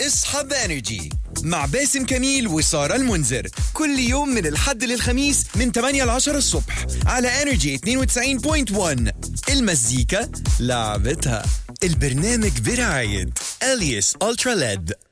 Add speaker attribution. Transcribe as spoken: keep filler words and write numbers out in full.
Speaker 1: اصحى بانرجي مع باسم كميل وسارة المنذر كل يوم من الحد للخميس من ثمانية ل عشرة الصبح على انرجي اثنين وتسعين فاصلة واحد. المزيكا لعبتها. البرنامج برعاية أليس ألترا ليد.